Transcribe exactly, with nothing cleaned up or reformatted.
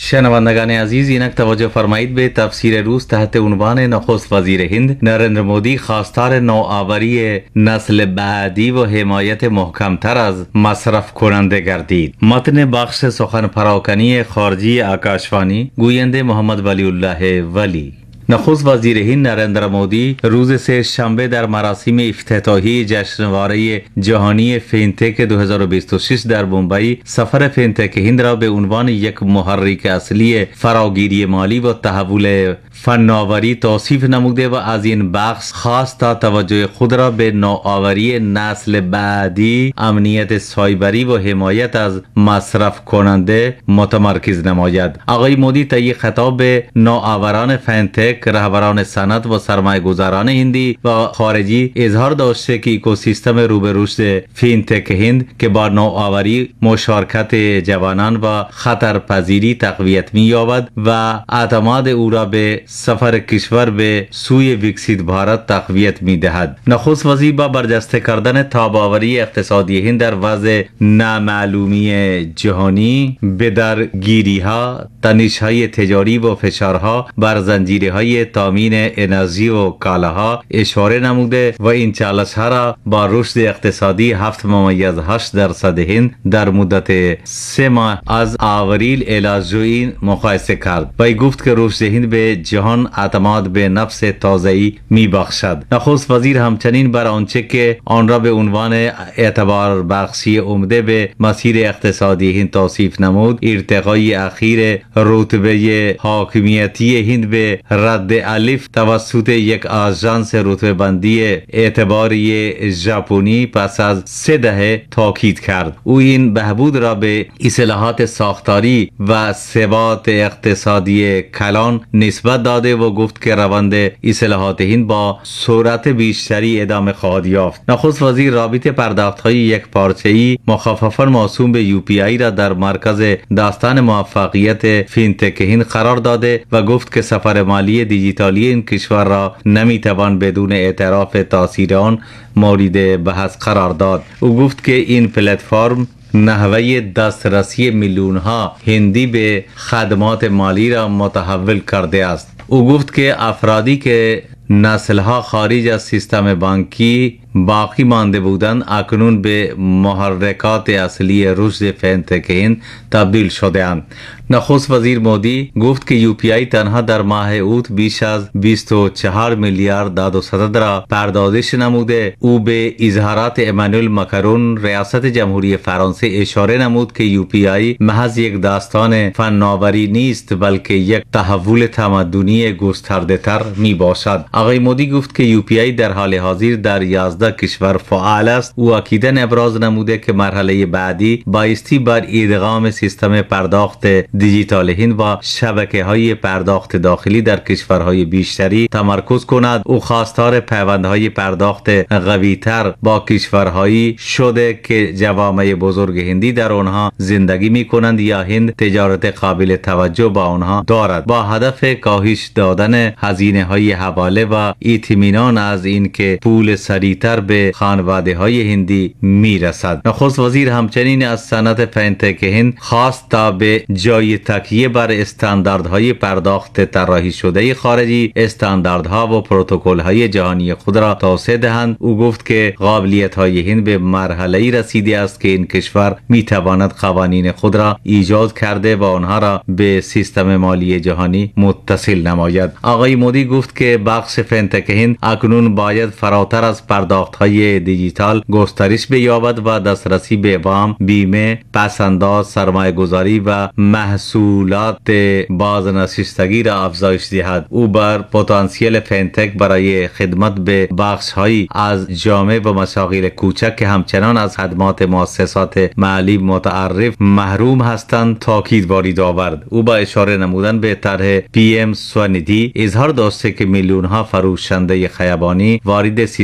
شنوندگان عزیز، اینک توجه فرمایید به تفسیر روز تحت عنوان نخست وزیر هند نریندر مودی خواستار نوآوری نسل بعدی و حمایت محکمتر از مصرف کننده گردید. متن بخش سخن پراکنی خارجی آکاشوانی، گوینده محمد ولی الله ولی. نخست وزیر هند نریندر مودی روز سه شنبه در مراسم افتتاحی جشنواره جهانی فینتک دو هزار و بیست و شش در بمبئی سفر فینتک هند را به عنوان یک محرک اصلی فراگیری مالی و تحول فناوری توصیف نموده و از این بخش خاص تا توجه خود را به نوآوری نسل بعدی، امنیت سایبری و حمایت از مصرف کننده متمرکز نماید. آقای مودی طی خطاب به نوآوران فینتک، رهبران صنعت و سرمایه گذاران هندی و خارجی اظهار داشته که اکوسیستم رو به رشد فینتک هند که با نوآوری، مشارکت جوانان و خطرپذیری تقویت می یابد و اعتماد او را به سفر کشور به سوی ویکسیت بھارت تقویت می دهد. نخست وزیر با برجسته کردن تاباوری اقتصادی هند در وضع نامعلومی جهانی، به درگیری ها، تنش های تجاری و فشارها بر زنجیره های تامین انرژی و کالاها اشاره نموده و این چالش ها را با رشد اقتصادی هفت ممیز هشت درصد هند در مدت سه ماه از آوریل الی ژوئن مقایسه کرد و گفت که رشد هند به جهان اعتماد به نفس تازه‌ای می بخشد. نخست وزیر همچنین بر آنچه که آن را به عنوان اعتبار بخشی عمده به مسیر اقتصادی هند توصیف نمود، ارتقای اخیر رتبه حاکمیتی هند به رد الف توسط یک آژانس رتبه بندی اعتباری ژاپنی پس از سه دهه تاکید کرد. او این بهبود را به اصلاحات ساختاری و ثبات اقتصادی کلان نسبت داده و گفت که روند اصلاحات هند با سرعت بیشتری ادامه خواهد یافت. نخست وزیر رابطه پرداخت‌های یک پارچه‌ای مخففاً موسوم به یو پی آی را در مرکز داستان موفقیت فینتک هند قرار داده و گفت که سفر مالی دیجیتالی این کشور را نمیتوان بدون اعتراف تاثیر آن مورد بحث قرار داد. او گفت که این پلتفرم نحوه دسترسی میلیون ها هندی به خدمات مالی را متحول کرده است. او گفت که افرادی که نسلها خارج از سیستم بانکی باقی مانده بودند اکنون به محرکات اصلی رشد فینتک هند تبدیل شده اند. نخست وزیر مودی گفت که یو پی آی تنها در ماه اوت بیش از بیست و چهار میلیارد داد و ستد را پردازش نموده. او به اظهارات امانوئل ماکرون ریاست جمهوری فرانسه اشاره نمود که یو پی آی محض یک داستان فناوری نیست بلکه یک تحول تمدنی گسترده تر می باشد. آقای مودی گفت که یو پی آی در حال حاضر در یازده کشور فعال است. او اکیداً ابراز نموده که مرحله بعدی بایستی بر ادغام سیستم پرداخت دیجیتال هند و شبکه‌های پرداخت داخلی در کشورهای بیشتری تمرکز کند. او خواستار پیوندهای پرداخت قوی‌تر با کشورهایی شده که جوامع بزرگ هندی در آنها زندگی می‌کنند یا هند تجارت قابل توجه با آنها دارد، با هدف کاهش دادن هزینه‌های حواله و اطمینان از اینکه پول سریعتر به خانواده‌های هندی می‌رسد. نخست وزیر همچنین از صنعت فینتک هند خواست تا به جای تکیه بر استانداردهای پرداخت طراحی شده خارجی، استانداردها و پروتکل‌های جهانی خود را توسعه دهند. او گفت که قابلیت‌های هند به مرحله‌ای رسیده است که این کشور می‌تواند قوانین خود را ایجاد کرده و آنها را به سیستم مالی جهانی متصل نماید. آقای مودی گفت که بخش فینتک هند اکنون باید فراتر از پرداخت‌های دیجیتال گسترش بیابد و دسترسی به وام، بیمه، پس‌انداز، سرمایه‌گذاری و محصولات بازنشستگی را افزایش دهد. او بر پتانسیل فینتک برای خدمت به بخش‌هایی از جامعه و مشاغل کوچک که همچنان از خدمات مؤسسات محلی متعرف محروم هستند تاکید وارد آورد. او با اشاره نمودن به طرح پی ام سوندی اظهار داشته که میلیون‌ها فروشنده خیابانی وارد